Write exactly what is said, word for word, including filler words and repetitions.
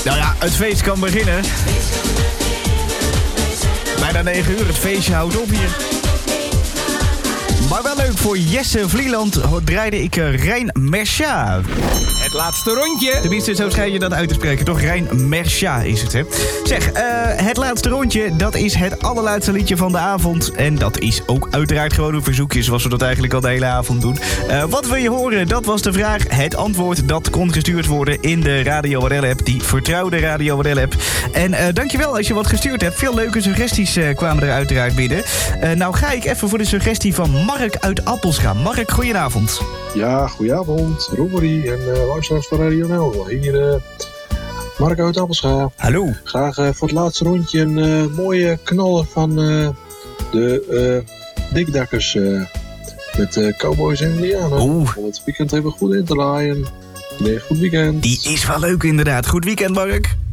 Nou ja, het feest kan beginnen. Bijna negen uur, het feestje houdt op hier. Maar wel leuk, voor Jesse Vlieland draaide ik uh, Rein Mercia. Het laatste rondje. Tenminste, zo schijn je dat uit te spreken, toch? Rein Mercia is het, hè? Zeg, uh, het laatste rondje, dat is het allerlaatste liedje van de avond. En dat is ook uiteraard gewoon een verzoekje, zoals we dat eigenlijk al de hele avond doen. Uh, wat wil je horen? Dat was de vraag. Het antwoord, dat kon gestuurd worden in de Radio W R L-app. Die vertrouwde Radio W R L-app. En uh, dankjewel als je wat gestuurd hebt. Veel leuke suggesties uh, kwamen er uiteraard binnen. Uh, nou ga ik even voor de suggestie van Mark uit Appelscha. Mark, goedenavond. Ja, goedenavond. Roemerie en uh, luisteraars van Radio Nel. Hier uh, Mark uit Appelscha. Hallo. Graag uh, voor het laatste rondje een uh, mooie knaller van uh, de uh, Dikdakkers uh, met uh, Cowboys en Indianen. Oeh. Om het weekend even goed in te laaien. Nee, goed weekend. Die is wel leuk inderdaad. Goed weekend, Mark.